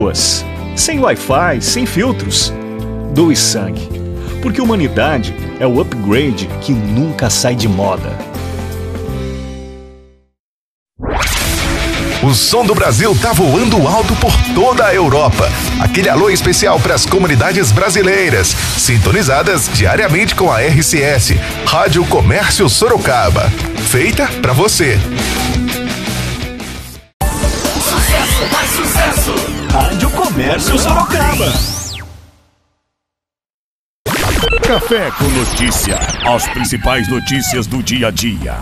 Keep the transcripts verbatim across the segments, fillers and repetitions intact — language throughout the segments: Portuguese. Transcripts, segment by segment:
Sem Wi-Fi, sem filtros. Doe sangue, porque humanidade é o upgrade que nunca sai de moda. O som do Brasil tá voando alto por toda a Europa. Aquele alô especial para as comunidades brasileiras, sintonizadas diariamente com a R C S, Rádio Comércio Sorocaba. Feita para você. Sucesso, mais sucesso! Rádio Comércio Sorocaba. Café com Notícia. As principais notícias do dia a dia.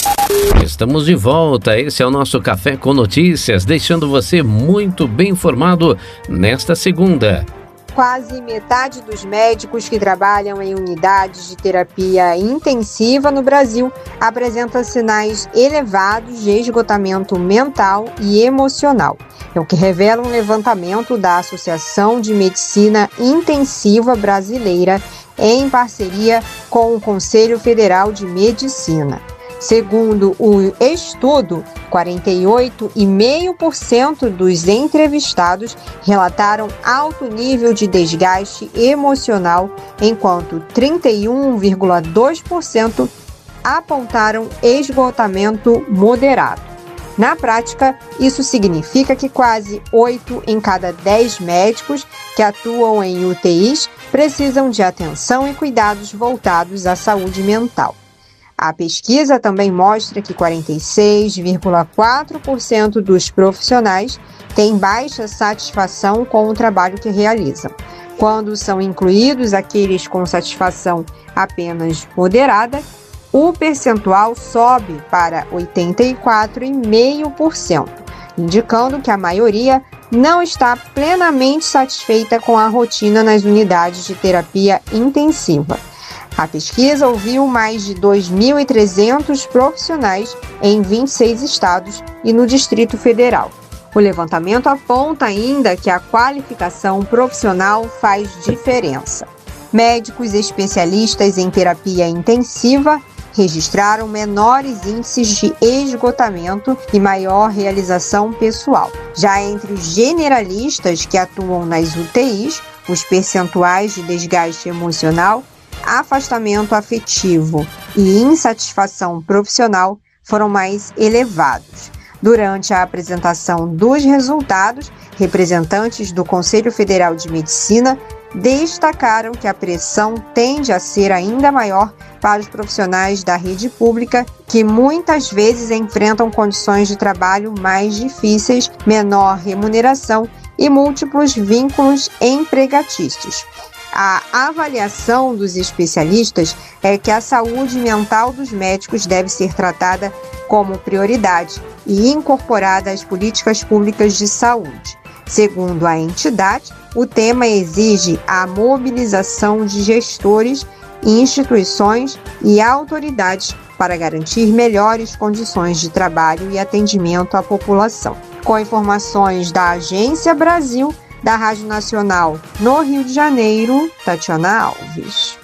Estamos de volta, esse é o nosso Café com Notícias, deixando você muito bem informado nesta segunda. Quase metade dos médicos que trabalham em unidades de terapia intensiva no Brasil apresenta sinais elevados de esgotamento mental e emocional. É o que revela um levantamento da Associação de Medicina Intensiva Brasileira em parceria com o Conselho Federal de Medicina. Segundo o estudo, quarenta e oito vírgula cinco por cento dos entrevistados relataram alto nível de desgaste emocional, enquanto trinta e um vírgula dois por cento apontaram esgotamento moderado. Na prática, isso significa que quase oito em cada dez médicos que atuam em U T Is precisam de atenção e cuidados voltados à saúde mental. A pesquisa também mostra que quarenta e seis vírgula quatro por cento dos profissionais têm baixa satisfação com o trabalho que realizam. Quando são incluídos aqueles com satisfação apenas moderada, o percentual sobe para oitenta e quatro vírgula cinco por cento, indicando que a maioria não está plenamente satisfeita com a rotina nas unidades de terapia intensiva. A pesquisa ouviu mais de dois mil e trezentos profissionais em vinte e seis estados e no Distrito Federal. O levantamento aponta ainda que a qualificação profissional faz diferença. Médicos especialistas em terapia intensiva registraram menores índices de esgotamento e maior realização pessoal. Já entre os generalistas que atuam nas U T Is, os percentuais de desgaste emocional, afastamento afetivo e insatisfação profissional foram mais elevados. Durante a apresentação dos resultados, representantes do Conselho Federal de Medicina destacaram que a pressão tende a ser ainda maior para os profissionais da rede pública, que muitas vezes enfrentam condições de trabalho mais difíceis, menor remuneração e múltiplos vínculos empregatícios. A avaliação dos especialistas é que a saúde mental dos médicos deve ser tratada como prioridade e incorporada às políticas públicas de saúde. Segundo a entidade, o tema exige a mobilização de gestores, instituições e autoridades para garantir melhores condições de trabalho e atendimento à população. Com informações da Agência Brasil, da Rádio Nacional no Rio de Janeiro, Tatiana Alves.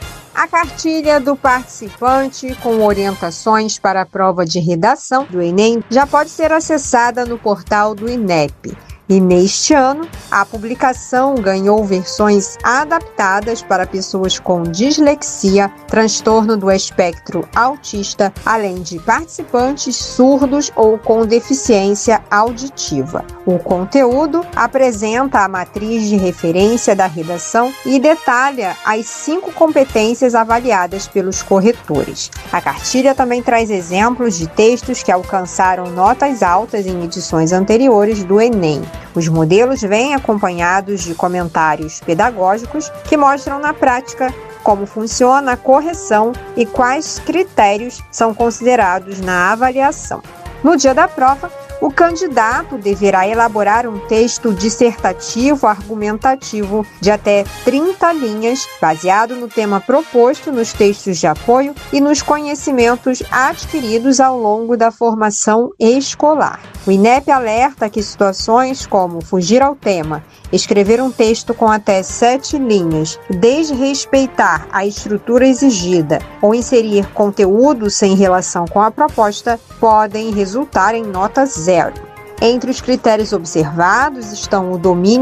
A cartilha do participante com orientações para a prova de redação do Enem já pode ser acessada no portal do INEP. E neste ano, a publicação ganhou versões adaptadas para pessoas com dislexia, transtorno do espectro autista, além de participantes surdos ou com deficiência auditiva. O conteúdo apresenta a matriz de referência da redação e detalha as cinco competências avaliadas pelos corretores. A cartilha também traz exemplos de textos que alcançaram notas altas em edições anteriores do Enem. Os modelos vêm acompanhados de comentários pedagógicos que mostram na prática como funciona a correção e quais critérios são considerados na avaliação. No dia da prova, o candidato deverá elaborar um texto dissertativo argumentativo de até trinta linhas, baseado no tema proposto nos textos de apoio e nos conhecimentos adquiridos ao longo da formação escolar. O INEP alerta que situações como fugir ao tema, escrever um texto com até sete linhas, desrespeitar a estrutura exigida ou inserir conteúdo sem relação com a proposta podem resultar em nota zero. Entre os critérios observados estão o domínio